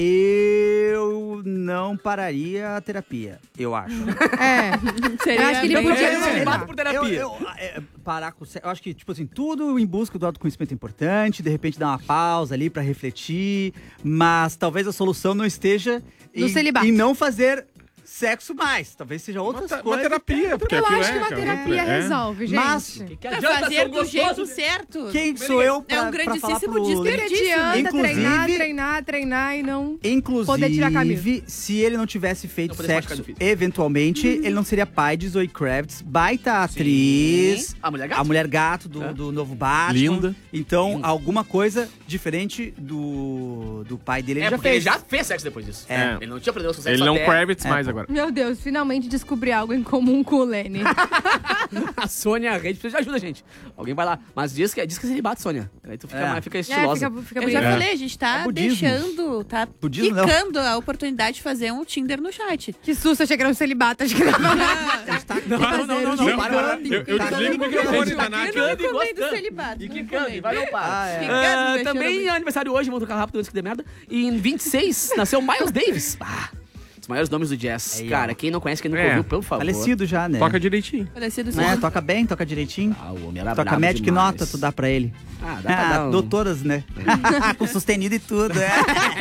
eu não pararia a terapia, eu acho. É. Seria Eu acho que ele bem- podia É, não celibato levar. por terapia. Eu, eu, é, parar com o sexo, eu acho que, tipo assim, tudo em busca do autoconhecimento é importante, de repente dar uma pausa ali pra refletir, mas talvez a solução não esteja No em, celibato. em não fazer sexo mais. Talvez seja Uma, outras te- uma coisas. terapia, porque Eu aquilo acho é, que uma cara, terapia é. resolve, gente. Mas- Que Pra adianta fazer ser do jeito gostoso? certo. Quem sou eu pra, É um pra falar grandíssimo pro Que desperdício. Lenny? adianta Inclusive- treinar, treinar, treinar e não... Poder tirar a camisa. Inclusive, se ele não tivesse feito Não poder se machucar sexo, no físico. eventualmente, ele não seria pai de Zoe Kravitz, baita atriz. A mulher gato. A mulher gato do, É. do novo Batman. Linda. Então, Linda. alguma coisa diferente do, do pai dele, ele É, já porque fez. ele já fez sexo depois disso. É. Ele não tinha problema com sexo Ele não até Kravitz É, mais pô. agora. Meu Deus, finalmente descobri algo em comum com o Lenny. a Sônia Reis precisa de ajuda, gente. Alguém vai lá. Mas diz que, diz que celibato, Sônia. Aí tu fica, É. mais, fica É, estilosa. fica, fica Eu já bonito. falei, a gente tá É budismo. deixando, tá Budismo não. picando a oportunidade de fazer um Tinder no chat. Que susto, achei que era um celibato. Acho que não. Não, não, não, não, Não, para, para. eu, eu desligo o microfone da Nath. Eu não Quicando e recomendo gostando. celibato. E não quicando, e recomendo. vai não para. Ah, é. Quicando, Ah, mexendo também muito. é aniversário hoje, vamos tocar rápido antes que dê merda. E em vinte e seis nasceu Miles Davis. Ah, os maiores nomes do jazz. Aí, Cara, ó. quem não conhece, quem nunca É. ouviu, por favor. Falecido já, né? Toca direitinho. Parecido Né? assim. Toca bem, toca direitinho. Ah, o homem era Toca brabo Magic demais. Nota, tu dá pra ele. Ah, dá pra Ah, dar um... doutoras, né? Com sustenido e tudo, é.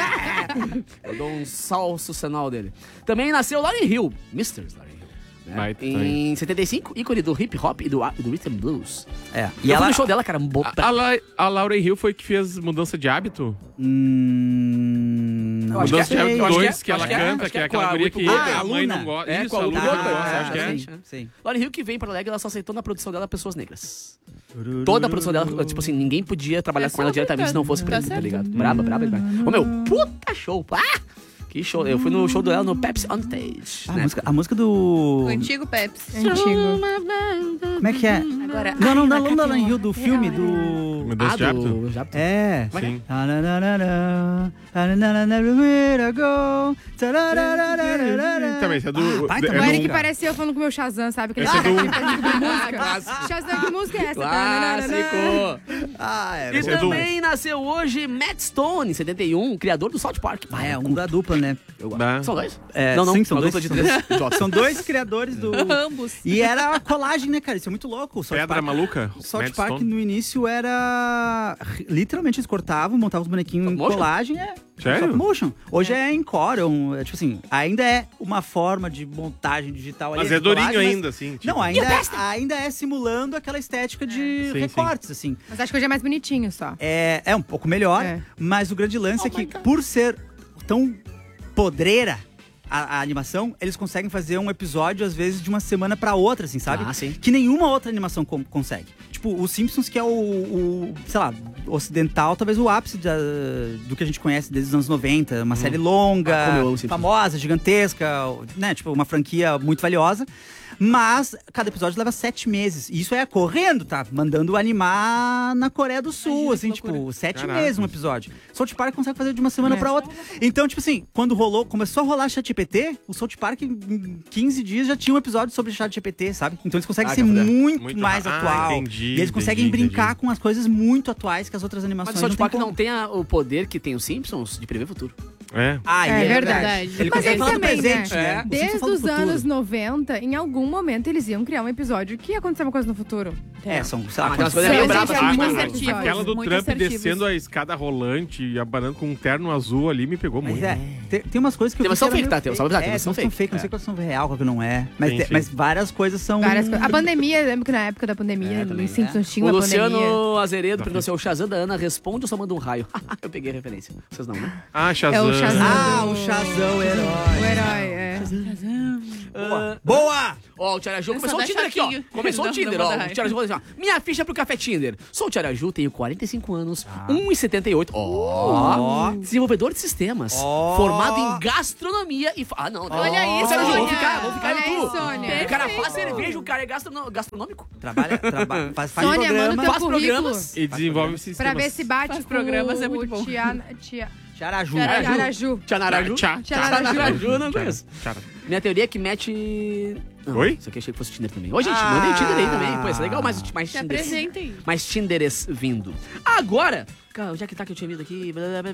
Eu dou um salso senal dele. Também nasceu Lauryn Hill, mister Lauryn Hill. Né? Baita Em setenta e cinco, ícone do hip hop e do, e do rhythm blues. É. E eu fui no show dela, cara, um bo- A, a, La- a Lauryn Hill foi que fez mudança de hábito? Hum, não acho Mudança que de é- hábito eu acho que é- dois, que ela acho que é- canta, acho que é que é aquela com a guria Whip que Gold. a Ah, mãe Luna. não gosta. É, Isso, com a a Whip Luna Gold, não gosta, é, acho que é. exatamente. Sim, sim. Lauryn Hill que vem para Alegre, ela só aceitou na produção dela pessoas negras. Toda a produção dela, tipo assim, ninguém podia trabalhar É com ela só diretamente se não fosse tá preto, tá certo. ligado? Braba, braba, braba. Ô meu, puta show. Ah! Que show. Eu fui no show dela no Pepsi On Stage. Ah, a, né? música, a música do... O antigo Pepsi. Antigo. Como é que é? Agora, Não, não, ai, não, vai não, cá, não, tem Rio uma- do filme, é, do... Mudança Ah, de hábito? do... já- É. Sim. Tananana, tananana, everywhere I go, tarararararara. Também, esse é do... Ah, baita é O do- Eric parece eu falando com o meu Shazam, sabe? Aquele Esse é cara do- que faz música. Clássico. Shazam, que música é essa? Clássico. Ah, é. E também nasceu hoje Matt Stone, em setenta e um, criador do South Park. Ah, é, um da dupla, né? Eu Bah. São dois? É, não, não, sim, são uma dois. dupla de três. Jogos. São dois criadores do... Ambos. E era a colagem, né, cara? Isso é muito louco. O South Pedra Park... maluca? O South Matt Park Stone. no início era... Literalmente eles cortavam, montavam os bonequinhos Stop em motion? colagem. É. Sério? Stop motion. Hoje é, em Corel. É, tipo assim, ainda é uma forma de montagem digital ali. Mas de é durinho colagem, mas- ainda, assim. tipo. Não, ainda é, ainda é simulando aquela estética de Sim, recortes, assim. Mas acho que hoje é mais bonitinho só. É, é um pouco melhor, É. mas o grande lance é que, por ser tão podreira a, a animação, eles conseguem fazer um episódio, às vezes, de uma semana pra outra, assim, sabe? Ah, sim. Que nenhuma outra animação com- consegue. Tipo, o Simpsons, que é o, o, sei lá, ocidental, talvez o ápice da- do que a gente conhece desde os anos noventa. Uma série longa, Ah, como eu amo Simpsons. famosa, gigantesca, né? Tipo, uma franquia muito valiosa. Mas cada episódio leva sete meses. E isso é correndo, tá? Mandando animar na Coreia do Sul, Imagina assim, que loucura. tipo, sete Caraca. meses um episódio. South Park consegue fazer de uma semana É. pra outra. Então, tipo assim, quando rolou, começou a rolar ChatGPT, o South Park em quinze dias já tinha um episódio sobre ChatGPT, sabe? Então eles conseguem Ah, ser tá fudendo. muito, Muito mais ra- ah, atual. entendi, e eles conseguem entendi, brincar entendi. com as coisas muito atuais que as outras animações Mas o South Park não não tem tem a- o poder que tem os Simpsons de prever o futuro. É. Ah, É é verdade. verdade. Ele Mas consegue eles falar do também, presente, né? né? O Simpsons Desde fala do os futuro. anos noventa, em algum momento eles iam criar um episódio que ia acontecer uma coisa no futuro. É, são, sei lá, Ah, aquelas quantos- coisas meio Sim, bravas. gente, é Ah, muito mas- assertivo. Aquela do muito Trump assertivos. descendo a escada rolante e abanando com um terno azul ali me pegou Mas muito. é, tem, tem umas coisas que Tem eu umas vi são que era fake, tá? meio Tem- só pra avisar, tem É, umas são tem umas são fake. fake, não sei quais são real, qual que não é. Mas, Sim, te- sim. mas várias coisas são... Várias coisas. A pandemia, eu lembro que na época da pandemia, É, em também, Simpsons é. tinha O uma pandemia. Luciano Azeredo perguntou se é o Shazam da Ana responde ou só manda um raio. Eu peguei a referência. Vocês não, né? Ah, Shazam. É o Shazam. Ah, o Shazam, o herói. O herói, é. Ah, Boa! Ó, o Tiaraju Eu começou só o dá Tinder aqui, ó. choquinho. Começou o Não, Tinder, não ó. vou O dar. Tiaraju falou assim, ó. Minha ficha pro Café Tinder. Sou o Tiaraju, tenho quarenta e cinco anos, Ah. um metro e setenta e oito. Ó. Desenvolvedor de sistemas. Ó. Formado em gastronomia e... fa- Ah, não. Olha Ô, isso, Tiaraju, vamos Sônia. ficar, vamos ficar Olha no aí, tu. Sônia. O cara faz cerveja, o cara é gastrono- gastronômico. Trabalha, traba, faz, faz Sônia, manda o programa. teu Faz currículo programas. E desenvolve sistemas. pra ver se bate Faz com programas, o é muito bom. Tia... Tia... Charaju. Tiaraju. Tiaraju. Tchá, Tiaraju, eu não conheço. tchá. Minha teoria é que mete... Não, Oi? Isso aqui eu achei que fosse Tinder também. Ô, gente, Ah. mandei o Tinder aí também. Pô, isso é legal, mais, mais Se Tinder. apresentem. Mais Tinderes vindo. Agora, cara, onde é que tá que eu tinha vindo aqui?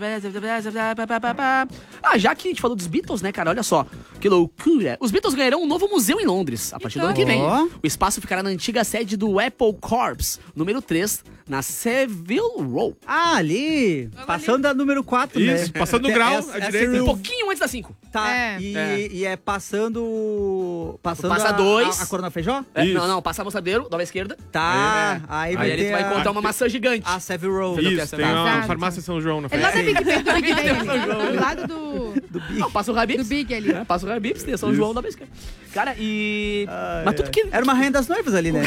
Ah, já que a gente falou dos Beatles, né, cara? Olha só, que loucura. Os Beatles ganharão um novo museu em Londres, a partir do ano que vem. Ó. O espaço ficará na antiga sede do Apple Corps, número três, na Savile Row. Ah, ali. Passando da número quatro, né? Isso, passando o grau à direita. Cyril. Um pouquinho antes da cinco. Tá, É. e, É. e é passando... Passando Passa a, dois. A, a Corona Feijó? É, Isso. não, não, passa a moçadeiro, dobra à esquerda. Tá, aí vai Aí ali ter tu vai a, encontrar uma maçã gigante. a Savile Row. Entendeu? Isso, tem uma Exato. farmácia São João na É lá da frente. Big Ben, do Big Ben São João. ali. Do lado do, Não, passa o Habibs. do Big ali. É, passa o Habibs, tem São João dobra à esquerda. Cara, e... Mas tudo que... Era uma rainha das noivas ali, né?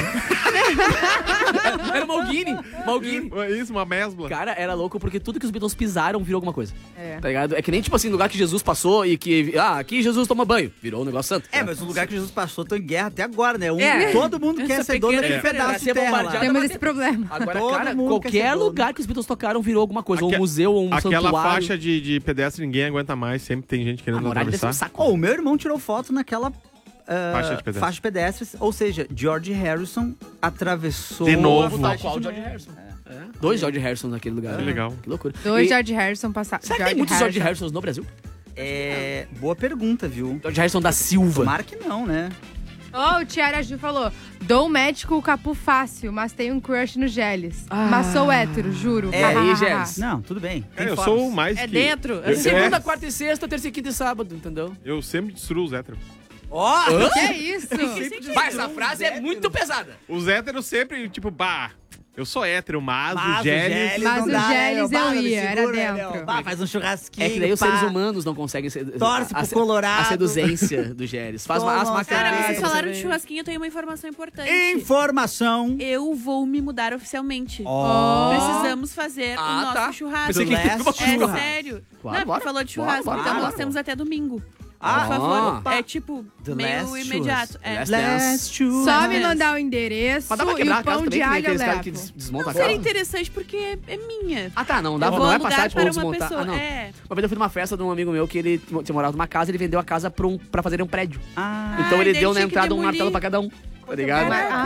Era uma Malguini. Malguini. Isso, uma mesbla. Cara, era louco porque tudo que os Beatles pisaram virou alguma coisa. É. Tá ligado? É que nem, tipo assim, lugar que Jesus passou e que... Ah, aqui Jesus toma banho. Virou um negócio santo. É, mas o lugar que Jesus passou tá em guerra até agora, né? Um- É. Todo mundo quer Essa ser dono pequena daquele diferença. pedaço Ser de terra lá. bombardeado. Temos esse problema. Agora, Todo cara, mundo quer ser qualquer dono. lugar que os Beatles tocaram virou alguma coisa. Ou Aque- um museu, ou um Aquela santuário. faixa de, de pedestre ninguém aguenta mais, sempre tem gente A querendo muralha deve ser um atravessar. saco. Oh, o meu irmão tirou foto naquela ah, Faixa de pedestre. faixa de pedestres, ou seja, George Harrison atravessou... De novo. Tal qual o George Harrison. É. Dois George Harrison naquele lugar. Que legal. Que loucura. Dois E- George Harrison passaram. Será que tem muitos George Harrisons no Brasil? É, boa pergunta, viu? George Harrison da Silva. Tomara que não, né? Oh, o Tiara Ju falou: dou um match com o Capu fácil, mas tenho um crush no Geles. Ah. Mas sou hétero, juro. É, Ha, ha, aí, ha, ha. Geles. Não, tudo bem. Tem Cara, eu formas. sou o mais É que... dentro? Eu, Segunda, é, quarta e sexta, terça e quinta e sábado, entendeu? eu sempre destruo os héteros. Ó! Que é isso? Vai, essa frase é muito pesada. Os héteros sempre, tipo, bah, eu sou hétero, mas, Mas o Gélis... Mas não o dá, Gélis né? Bah, eu não me ia, era segura, né, dentro. meu? Bah, faz um churrasquinho, É que daí os pá. seres humanos não conseguem ser... Torce a, pro Colorado. A seduzência do Gélis. Faz uma, as Toma, macaras. Cara, Caraca, vocês você falaram de vê. churrasquinho, eu tenho uma informação importante. Informação. Eu vou me mudar oficialmente. Ó. Precisamos fazer Ah, o nosso tá. churrasco. Pensei que Last teve uma É churrasco. sério. Claro, não, bora. porque falou de Bora, churrasco, bora, então bora. nós temos até domingo. Ah, Por favor. opa. É tipo, The meio last imediato. churrasco. É. Last Last churrasco. Só me Dance. mandar o endereço Mas dá pra e quebrar o a casa pão também, de que nem alho eu aqueles caras que levo. des- desmontam a Seria casa. interessante porque é, é minha. Ah, tá, não dá, Eu não vou é alugar passar, tipo, para uma desmontar. pessoa. Ah, não. É. Uma vez eu fui numa festa de um amigo meu que ele tinha morado numa casa e ele vendeu a casa pra, um, pra fazer um prédio. Ah, Então Ai, ele daí deu na tinha que entrada um demolir. martelo pra cada um. Tá ligado? Caraca. Ah, uma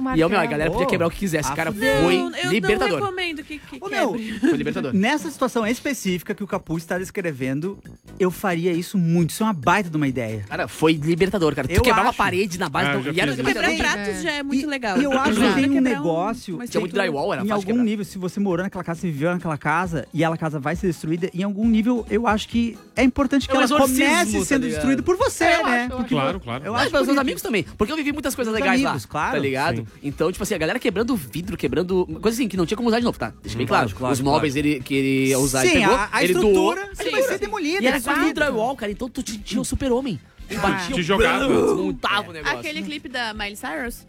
martelo. E eu, meu, a galera podia quebrar o que quisesse. Esse cara foi Não, eu libertador. não recomendo que, que Ô, meu, quebre. Foi libertador. Nessa situação específica que o Capu está descrevendo, eu faria isso muito. Isso é uma baita de uma ideia. Cara, foi libertador, cara. Tu Eu quebrar uma acho. parede na base Ah, do... já E era fiz isso. Quebrar libertador. pratos já é muito E- legal. E eu acho que Já. tem um Quebrar negócio. mas Tinha muito tem que- drywall, era Em fácil de algum quebrar. nível, se você morou naquela casa, se viveu naquela casa e aquela casa vai ser destruída, em algum nível eu acho que é importante que É um ela exorcismo, comece tá sendo ligado? destruída por você, É, eu né? acho, eu Porque Claro, claro. Eu Mas acho pelos meus bonito. amigos também. Porque eu vivi muitas coisas Os legais amigos, lá. claro. Tá ligado? Sim. Então, tipo assim, a galera quebrando vidro, quebrando. Coisa assim, que não tinha como usar de novo, tá? Deixa bem claro. Claro, claro, Os móveis ele, que ele ia usar, Sim, ele pegou, a, a ele estrutura doou. ele vai ser demolida. E era só exato. no drywall, cara. Então tu te- tinha o super-homem. Tu batia Te o jogava. desmontava o negócio. Aquele clipe da Miley Cyrus?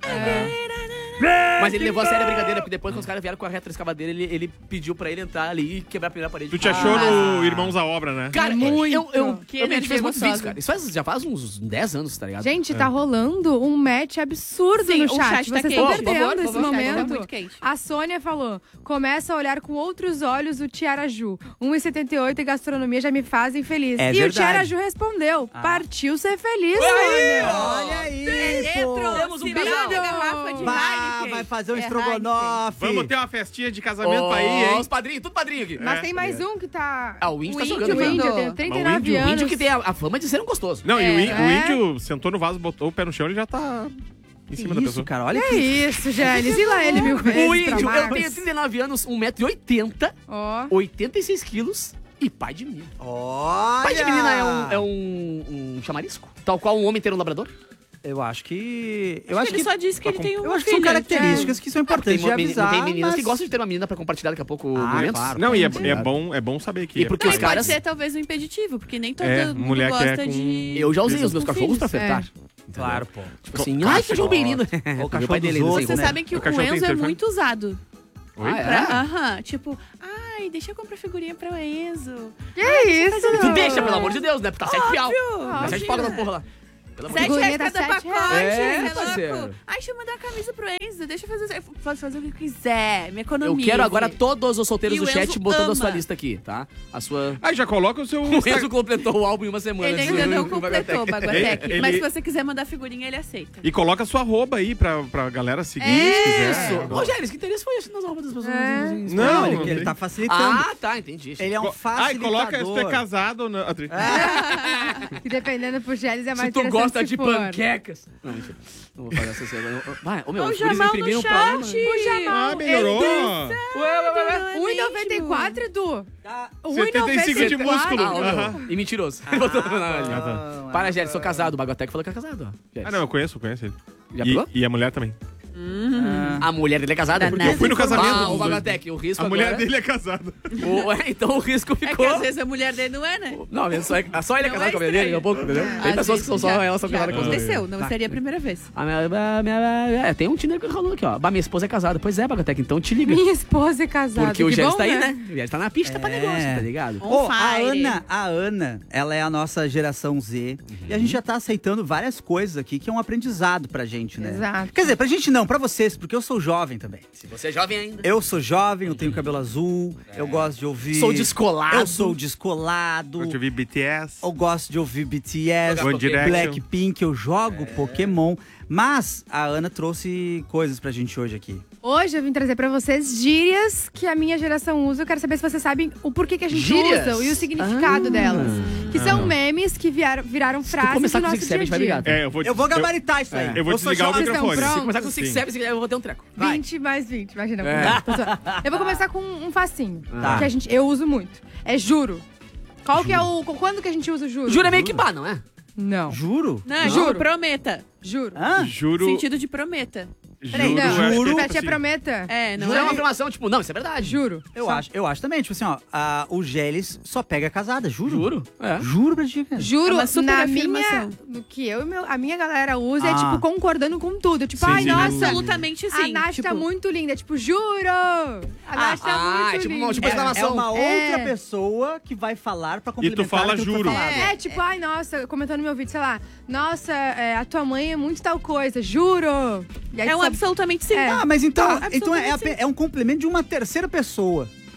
Mas ele levou a sério a brincadeira, porque depois que os caras vieram com a retroescavadeira, ele, ele pediu pra ele entrar ali e quebrar a primeira parede. Tu te achou no Irmãos à Obra, né? Cara, Muito. eu, eu, Que eu, a gente fez energia muitos gostosa. vídeos, cara. Isso faz, já faz uns dez anos, tá ligado? Gente, tá rolando um match absurdo Sim, no o chat. chat tá Vocês estão quente. perdendo Por favor, por esse favor, o chat tá momento. muito quente. A Sônia falou, começa a olhar com outros olhos o Tiaraju. um e setenta e oito e gastronomia já me fazem feliz. É e verdade. o Tiaraju respondeu, partiu ser feliz, Aí, Sônia. olha aí, pô. Temos um Se casal. vira a garrafa de Bah, Heineken. vai fazer um É estrogonofe. Vamos ter uma festinha de casamento Ó, aí, hein? os padrinhos, tudo padrinho aqui. Mas tem mais um que tá... Ah, o índio O tá índio, jogando. O mandou. índio, eu tenho Mas trinta e o nove índio- o O anos. índio que tem a, a fama de ser um gostoso. Não, e o, ín- É. o índio sentou no vaso, botou o pé no chão, ele já tá em cima da Isso, pessoa. cara, olha Que que... isso, Gélis. E lá ele mil vezes O pra índio, eu Max. tenho trinta e nove anos, um metro e oitenta, Ó. oitenta e seis quilos e pai de menino. Olha! Pai de menina é um, é um, um chamarisco? Tal qual um homem ter um labrador? Eu acho que... Eu Acho acho que ele que... só disse que ele tem uma Eu acho que são filha. características que são importantes de Tem, meni- avisar, tem meninas mas... que gostam de ter uma menina pra compartilhar daqui a pouco Ah, momentos. claro. Não, e é, Sim. é bom, é bom saber que E é porque pai. os Mas caras- pode ser talvez um impeditivo, porque nem todo É, mundo mulher que é gosta com- de... Eu já usei os meus com cachorros pra filhos. flertar. Claro, pô. Tipo assim, ai, cachorro beirino. Ou o O cachorro pai dele, dos não sei outros, Vocês né? sabem que O o, cachorro tem Enzo é telefone? muito usado. Oi? Ah, é? Pra- Aham, tipo, ai, deixa eu comprar figurinha pra o Enzo. Que isso? Tu deixa, pelo amor de Deus, né? Porque tá sete real. Óbvio. Tá sete pau na porra lá. Pelo amor de Sete Deus. reais Figurinha cada tá sete pacote, reais. é, É, louco. parceiro. Ai, deixa eu mandar a camisa pro Enzo, deixa eu fazer, posso fazer o que eu quiser, me Eu economize. quero agora todos os solteiros E do o chat Enzo botando a sua ama. lista aqui, tá? A sua... Aí já coloca o seu... O Enzo completou o álbum em uma semana. Ele antes ainda do- não do completou o Bagatec. Baguatec, Ele- mas se você quiser mandar figurinha, ele aceita. E coloca sua arroba aí pra, pra galera seguir, É. se quiser. Isso. Ô, Gélis, que interesse foi esse nas roupas das pessoas? É. Não, ele, não ele tem. tá facilitando. Ah, tá, entendi. Ele é um Co- facilitador. Ai, coloca se tu é casado ou não. Atri- E dependendo pro Gélis é mais Se tu interessante gosta se de for. panquecas. Não, mentira. Não vou fazer essa cena. Vai, ô meu, Ô, os guris Jamal no imprimiram chat. pra uma. O Jamal, Ah, melhorou. um e noventa e quatro, Edu. um e setenta e cinco noventa de e quatro. músculo. Ah, ô, meu. Aham. E mentiroso. Botou na- ali. não, Para, Gélis, sou casado. O Baguatec falou que é casado, ó. Gélis. Ah, não, eu conheço, eu conheço ele. Já E, pegou? e a mulher também. A mulher dele é casada? Danada. Porque Eu fui no casamento Ah, dos o dois. Baguatec, o risco A agora... mulher dele é casada. O- é, então o risco É ficou... que às vezes a mulher dele não é, né? Não, mas só, é, só ele é Não casado é com a mulher dele, daqui a estranho. pouco, entendeu? Tem Às pessoas que são vezes só já- elas são já casadas com ele. aconteceu, não Tá. seria a primeira vez. A minha, a minha- é, tem um Tinder que rolou aqui, ó. Bah, minha esposa é casada. Pois é, Bagatec, então te liga. Minha esposa é casada. Porque o que Gélis bom, tá aí, né? O Gélis tá na pista pra É. negócio, tá ligado? On Ô, a fire. Ana, a Ana, ela é a nossa geração Z. E a gente já tá aceitando várias coisas aqui que é um aprendizado pra gente, né? Exato. Quer dizer, pra gente não, pra vocês, porque eu sou jovem também. Se você é jovem ainda. Eu sou jovem, eu tenho cabelo azul, eu gosto de ouvir... Sou descolado. Eu sou descolado. Gosto de ouvir B T S. Eu gosto de ouvir B T S, One Direction. Blackpink, eu jogo Pokémon. Mas a Ana trouxe coisas pra gente hoje aqui. Hoje eu vim trazer pra vocês gírias que a minha geração usa. Eu quero saber se vocês sabem o porquê que a gente Gírias? usa e o significado Ah. delas. Que são memes que vieram, viraram tu frases começar do com nosso Six dia a Seven, vai dia. ligar. É, eu vou, Eu vou gabaritar isso aí. Eu vou sou desligar o jovem. Vocês microfone. estão Se começar com Six Sim. Seven, eu vou ter um treco. Vai. vinte mais vinte, imagina. É. Tô zoando. Eu vou começar com um facinho, Tá. que a gente, eu uso muito. É juro. Qual que é o... Quando que a gente usa o juro? Jura meio que bah, não é? Não. Juro? Não, é Juro. juro. Prometa. Juro. Hã? Juro. Sentido de prometa. Peraí, juro, não. acho que é Juro. tipo Pra te assim. prometa. É, não Jura é uma é? afirmação, tipo, não, isso é verdade. Juro. Eu Só- acho, eu acho também, tipo assim, ó, a- o Gélis só pega casada, juro. Juro? É. Juro pra ti, cara. Juro, É uma super na afirmação. minha, no que eu e meu, a minha galera usa é Ah. tipo concordando com tudo. Tipo, Sim, ai, sim. nossa, Absolutamente sim. a Nath tipo, tá muito linda. Tipo, juro! A Nath tá ah, muito tipo, linda. tipo É, exclamação. é uma É. outra pessoa que vai falar pra complementar fala aquilo que foi juro. falado. É, tipo, ai, nossa, comentando no meu vídeo, sei lá, nossa, é, a tua mãe é muito tal coisa, juro! E aí É um só- absolutamente sim. É. Ah, mas então, Tá, então é, absolutamente é um complemento de uma terceira pessoa.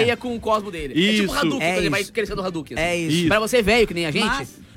areia com o cosmo dele. É tipo o Isso. Hadouken, É quando ele vai isso. crescendo o Hadouken. É assim. isso. Isso. Pra você velho, que nem a gente, Mas-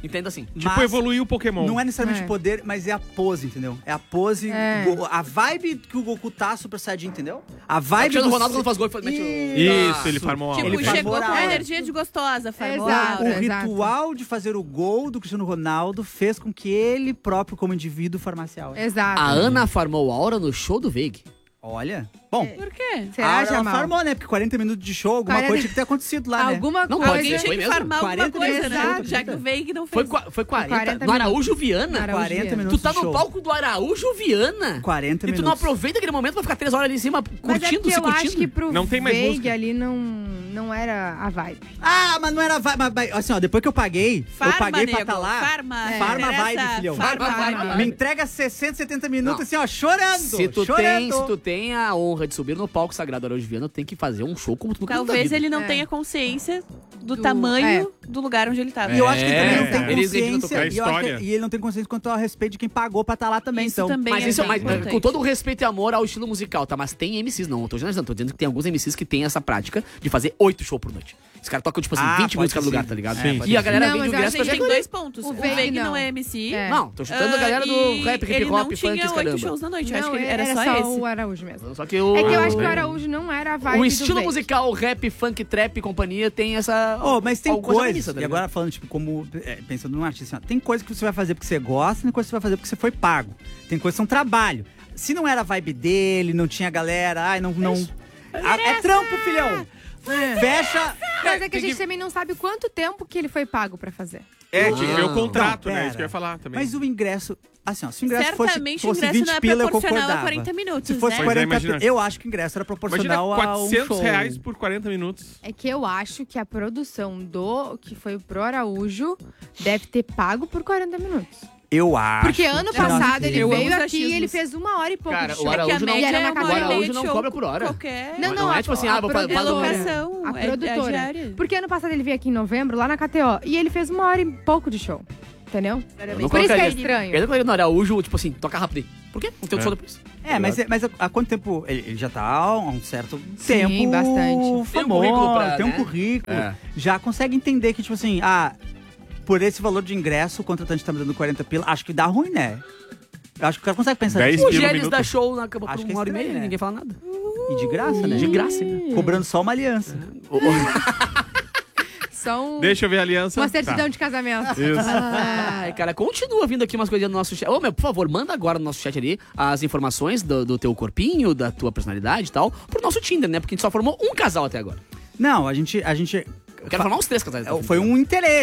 Entenda assim. Tipo, Mas evoluir o Pokémon. Não é necessariamente É. poder, mas é a pose, entendeu? É a pose, É. go- a vibe que o Goku tá Super Saiyajin, entendeu? A Vai vibe Cristiano do Ronaldo quando faz gol, faz- mete o... Isso, ele farmou a Tipo, Ele faz chegou moral. com a É. energia de gostosa, farmou Exato. aura. O ritual de fazer o gol do Cristiano Ronaldo fez com que ele próprio, como indivíduo, farmasse a aura. Exato. A Ana farmou aura no show do Veig. Olha. Bom, Por quê? a Será, aura ela Jamal? farmou, né? Porque quarenta minutos de show, alguma quarenta coisa tinha que ter acontecido lá, né? Alguma Não coisa. pode ser. Alguém Foi tinha que mesmo? farmar alguma quarenta coisa, minutos, né? exato. Já que o Veig não Foi, fez. qua- foi quarenta, quarenta no Araújo Viana. No Araújo quarenta Viana. minutos Tu tá de no show. palco do Araújo Viana. quarenta E tu não minutos. aproveita aquele momento pra ficar três horas ali em cima Mas é curtindo, porque se eu curtindo. acho que pro Não tem mais Veig música. ali não, não era a vibe. Ah, mas não era vibe. Mas, mas, assim, ó, depois que eu paguei, Farma, eu paguei pra nego. estar lá. Farma. É. Farma Interessa. vibe, filhão. Farma Farma vibe. vibe. Me entrega sessenta, setenta minutos, Não. assim, ó, chorando. Se tu, chorando. tem, se tu tem a honra de subir no palco sagrado Araújo Viana, tu tem que fazer um show como tu nunca fez na Talvez vida. ele não É. tenha consciência do, Do- tamanho do lugar onde ele tava. E eu acho que ele também não É, tem eles acreditam consciência. na E, eu acho que- história. e ele não tem consciência quanto ao respeito de quem pagou pra estar lá também. Isso então. também Mas é isso, bem mas, importante. com todo o respeito e amor ao estilo musical, tá? Mas tem M Cs, não, eu tô generalizando, tô dizendo que tem alguns M Cs que tem essa prática de fazer oito shows por noite. Os caras tocam, tipo assim, Ah, vinte minutos pode cada lugar, sim. tá ligado? Sim, pode E a sim. galera Não, vem do mas eu ingresso A pra gente ver tem aquilo. dois pontos. O O Veig Veig não. não é M C. É. Não, tô chutando a galera do e rap, hip ele hop, não funk, tinha esse oito caramba. shows na noite. Eu acho Não, que ele- era era só, só esse. o Araújo mesmo. Só que o... É que eu acho que o bem. Araújo não era a vibe O do estilo Veig. musical, rap, funk, trap e companhia tem essa... Oh, mas tem alguma coisas, premissa, tá e ligado? agora falando, tipo, como, é, pensando num artista, assim, ó, tem coisa que você vai fazer porque você gosta, tem coisa que você vai fazer porque você foi pago. Tem coisa que são trabalho. Se não era a vibe dele, não tinha galera, ai, não... não Ah, é trampo, filhão! Fecha... Mas é que a tem gente também não sabe quanto tempo que ele foi pago pra fazer. É, tinha que ver o Não. contrato, Não, né? pera. Isso que eu ia falar também. Mas o ingresso... Assim, ó, se o ingresso fosse, Certamente o fosse ingresso vinte não é pila, eu proporcional a concordava. quarenta minutos, Se fosse né? Pois é, quarenta imagina. pila, eu acho que o ingresso era Imagina proporcional a um quatrocentos show. reais por quarenta minutos. É que eu acho que a produção do que foi pro Araújo deve ter pago por quarenta minutos. Eu acho. Porque ano que nós passado ele Eu temos- amo veio os aqui e achismos. ele fez uma hora e pouco Cara, de o show. Araújo É que a não- média E era é na uma casa hora e dele. meia Araújo de não show cobra por hora. Qualquer Não, Não não, é a- tipo assim, a ah, vou fazer- produtora. locação. A é- é produtora. diária. Porque ano passado ele veio aqui em novembro, lá na K T O, e ele fez uma hora e pouco de show. Entendeu? Eu não Por isso que é colocaria- estranho. Eu não colocaria no Araújo, tipo assim, toca rápido aí. Por quê? Não tem outro É. show depois. É, mas, é- mas há quanto tempo? Ele, ele já tá há um certo tempo bastante. Tem um currículo famoso, pra, tem um né? currículo. É. Já consegue entender que, tipo assim, ah, por esse valor de ingresso, o contratante tá me dando quarenta pila, acho que dá ruim, né? Eu acho que o cara consegue pensar dez nisso. O pila Gélis minuto. dá show na acabou por Acho que é uma hora e estranho, meia, né? ninguém fala nada. E de graça, né? De graça ainda. Cobrando só uma aliança. Só um- Deixa eu ver a aliança. uma certidão Tá. de casamento. Isso. Ai, cara, continua vindo aqui umas coisinhas no nosso chat. Ô, meu, por favor, manda agora no nosso chat ali as informações do, do teu corpinho, da tua personalidade e tal, pro nosso Tinder, né? Porque a gente só formou um casal até agora. Não, a gente... A gente Eu quero formar uns três casais. foi um interesse.